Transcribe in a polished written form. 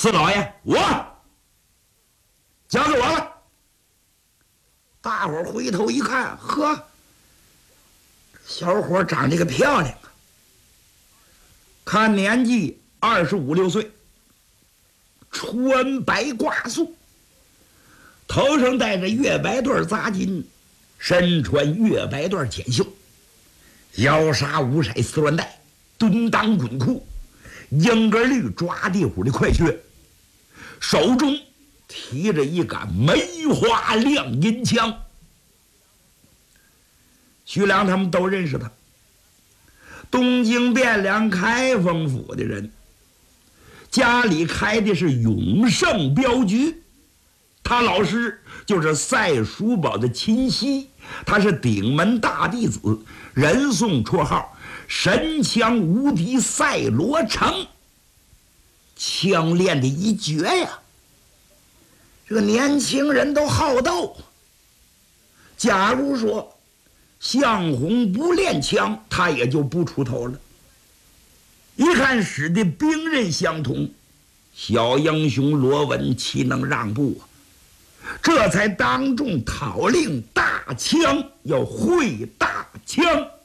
四老爷，我交给我了。 大伙儿回头一看，呵，小伙长得个漂亮啊！看年纪25、26岁，穿白挂素，头上戴着月白缎扎巾，身穿月白缎剪袖，腰纱五色丝鸾带，蹲裆滚裤，英格绿抓地虎的快靴，手中提着一杆梅花亮银枪。徐良他们都认识他，东京汴梁开封府的人，家里开的是永盛镖局，他老师就是赛叔宝的亲戚，他是顶门大弟子，人送绰号神枪无敌赛罗成，枪练的一绝呀。这个年轻人都好斗，假如说向红不练枪，他也就不出头了。一看使的兵刃相同，小英雄罗文岂能让步啊？这才当众讨令大枪要会大枪。